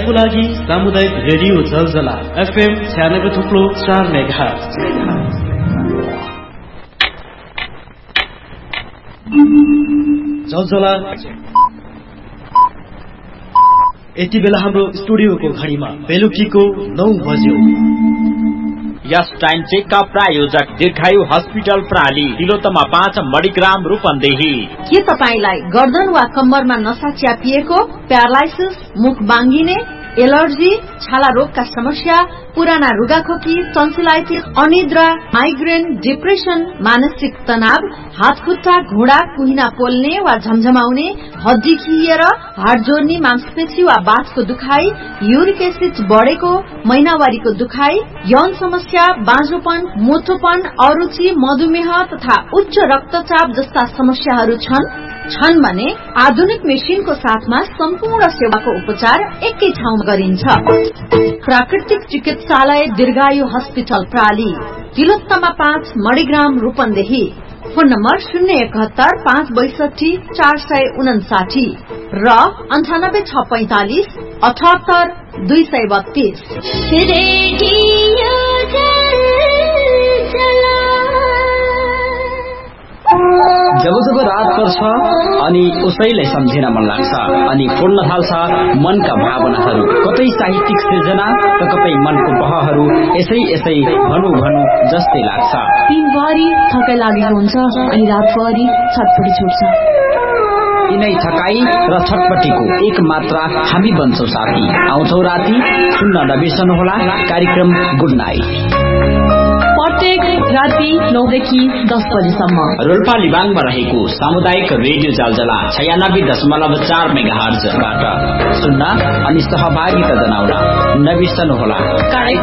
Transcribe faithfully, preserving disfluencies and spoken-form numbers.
तपाईको लागि सामुदायिक रेडियो जलजला एफएम छ्यानब्बे थुप्लो चार मेगाहर्ज। जलजला यति बेला हाम्रो स्टुडियोको घडीमा बेलुकीको नौ बज्यो। यस टाइम चेकका प्रायोजक दीर्घायु हस्पिटल प्राली तिलोत्तमा पाँच मणिग्राम रूपन्देही। के तपाईलाई गर्दन वा कम्मरमा नसा च्यापिएको, प्यारालाइसिस, मुख बाङ्गिने, एलर्जी, छाला रोगका समस्या, पुराना रुगाखोकी, टन्सिलाइटिस, अनिद्रा, माइग्रेन, डिप्रेसन, मानसिक तनाव, हात खुट्टा घुँडा कुहिना पोल्ने वा झमझमाउने, हड्डी खिएर हाड जोड्ने, मांसपेशी वा बाथको दुखाई, युरिक एसिड बढेको, महिनावारीको दुखाई, यौन समस्या, बाँझोपन, मोटोपन, अरुचि, मधुमेह तथा उच्च रक्तचाप जस्ता समस्याहरू छन् छन् भने आधुनिक मेसिनको साथमा सम्पूर्ण सेवाको उपचार एकै ठाउँमा गरिन्छ। प्राकृतिक चिकित्सालय दीर्घायु हस्पिटल प्राली तिलोत्तमा पाँच मणिग्राम रूपन्देही। फोन नम्बर शून्य एकहत्तर पाँच बैसठी चार सय उनासाठी र अन्ठानब्बे छ पैंतालिस अठहत्तर दुई सय बत्तीस। जब जब रात पर्छ अनि उसैलाई सम्झिन मन लाग्छ अनि फुल्न थाल्छ मनका भावनाहरू, कतै साहित्यिक सिर्जना त कतै मनको बहहरू यसै यसै भनु भनु जस्तै लाग्छ। दिनभरि थकाइ लागेको हुन्छ अनि रातभरि छटपटी छुट्छ। यिनै थकाई र छटपटीको एक मात्रा हामी बन्छौं साथी। आउँछौ राति, सुन्न नबिर्सनुहोला कार्यक्रम गुड नाइट प्रत्येक राति नौदेखि दस बजेसम्म रोल्पा लिबाङमा रहेको सामुदायिक रेडियो जलजला छयानब्बे दशमलव चार मेगाहर्जबाट सुन्न अनि सहभागिता जनाउन नबिर्सनुहोला।